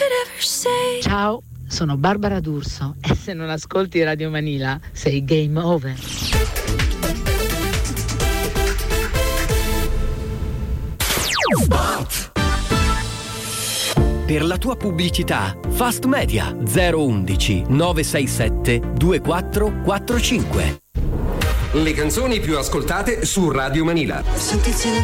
Ciao, sono Barbara D'Urso e se non ascolti Radio Manila sei game over. Per la tua pubblicità, Fast Media 011 967 2445. Le canzoni più ascoltate su Radio Manila.